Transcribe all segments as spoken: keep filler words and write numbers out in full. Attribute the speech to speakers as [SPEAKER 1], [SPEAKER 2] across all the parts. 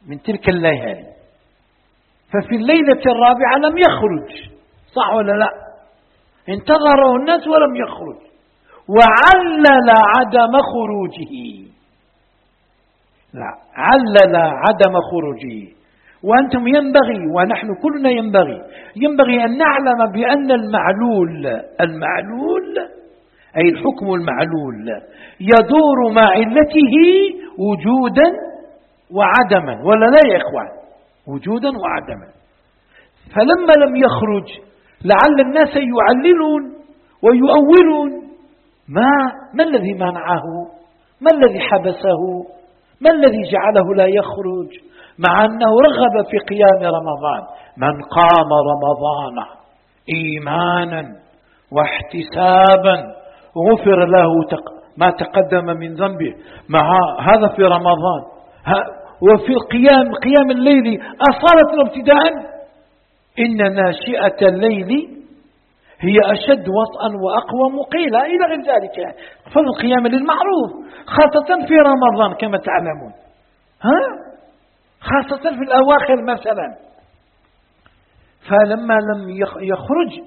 [SPEAKER 1] من تلك الليالي، ففي الليلة الرابعة لم يخرج، صح ولا لا؟ انتظره الناس ولم يخرج، وعلل عدم خروجه، لا علل عدم خروجه. وأنتم ينبغي ونحن كلنا ينبغي ينبغي أن نعلم بأن المعلول المعلول أي الحكم المعلول يدور مع علته وجودا وعدما، ولا لا يا إخوان؟ وجودا وعدما. فلما لم يخرج لعل الناس يعللون ويؤولون ما ما الذي منعه، ما الذي حبسه، ما الذي جعله لا يخرج، مع أنه رغب في قيام رمضان. من قام رمضان إيمانا واحتسابا غفر له ما تقدم من ذنبه، مع هذا في رمضان. وفي القيام قيام الليل أصالة ابتداء، إن ناشئة الليل هي أشد وطئا وأقوى مقيلة إلى غير ذلك. فالقيام للمعروف خاصة في رمضان كما تعلمون، ها خاصة في الأواخر مثلا. فلما لم يخرج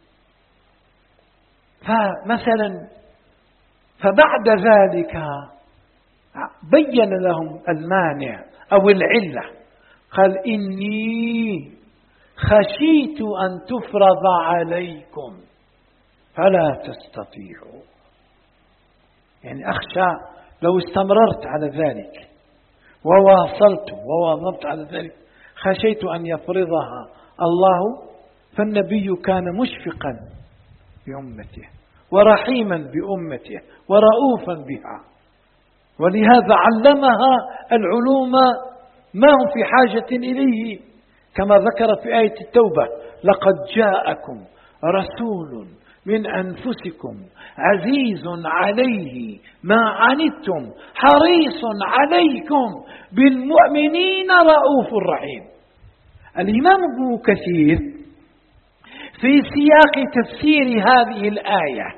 [SPEAKER 1] فمثلا فبعد ذلك بين لهم المانع أو العلة، قال إني خشيت أن تفرض عليكم فلا تستطيعوا، يعني أخشى لو استمررت على ذلك وواصلت وواظبت على ذلك خشيت أن يفرضها الله. فالنبي كان مشفقا بأمته ورحيما بأمته ورؤوفا بها، ولهذا علمها العلوم ما هم في حاجة إليه، كما ذكر في آية التوبة: لقد جاءكم رسول من أنفسكم عزيز عليه ما عنتم حريص عليكم بالمؤمنين رؤوف رحيم. الإمام ابن كثير في سياق تفسير هذه الآية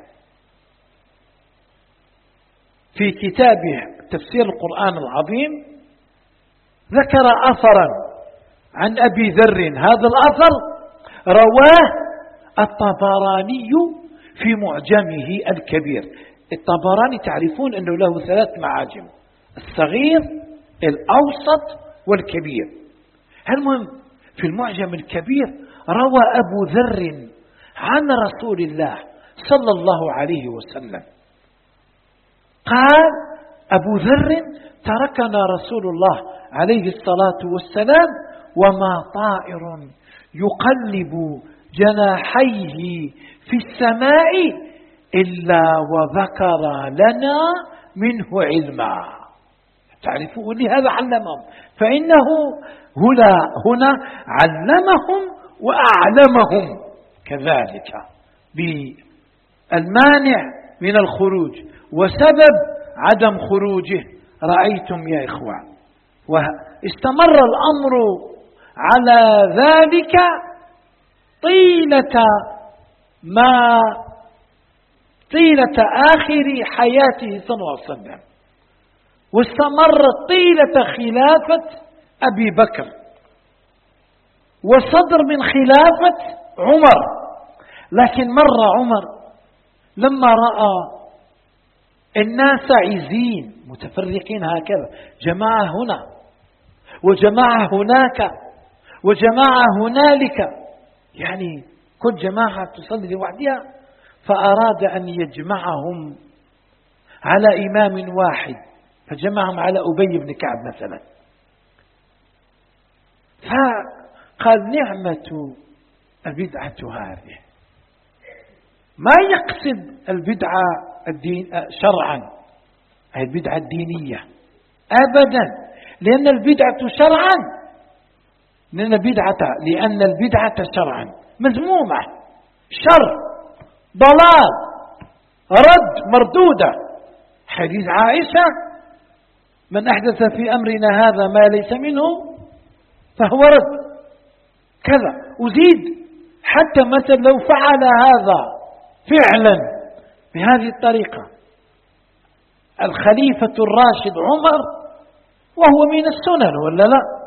[SPEAKER 1] في كتابه تفسير القرآن العظيم ذكر أثرا عن أبي ذر. هذا الأثر رواه الطبراني في معجمه الكبير. الطبراني تعرفون أنه له ثلاث معاجم: الصغير الأوسط والكبير. المهم في المعجم الكبير روى أبو ذر عن رسول الله صلى الله عليه وسلم قال: أبو ذر تركنا رسول الله عليه الصلاة والسلام وما طائر يقلب جناحيه في السماء إلا وذكر لنا منه علما. تعرفوا لهذا علمهم، فإنه هنا, هنا علمهم وأعلمهم كذلك بالمانع من الخروج وسبب عدم خروجه. رأيتم يا إخوان، واستمر الأمر على ذلك طيلة ما طيلة آخر حياته صلى الله عليه وسلم، واستمر طيلة خلافة أبي بكر وصدر من خلافة عمر. لكن مر عمر لما رأى الناس عزين متفرقين هكذا، جماعة هنا وجماعة هناك وجماعة هنالك، يعني كل جماعة تصلي لوحدها، فأراد أن يجمعهم على إمام واحد، فجمعهم على أبي بن كعب مثلا. فقال: نعمة البدعة هذه. ما يقصد البدعة الدين شرعا أي البدعة الدينية أبدا، لأن البدعة شرعا لأن البدعة لأن البدعة شرعا مذمومة، شر، ضلال، رد، مردودة. حديث عائشة: من أحدث في أمرنا هذا ما ليس منه فهو رد كذا. وزيد حتى مثلا لو فعل هذا فعلا بهذه الطريقة الخليفة الراشد عمر وهو من السنن ولا لا؟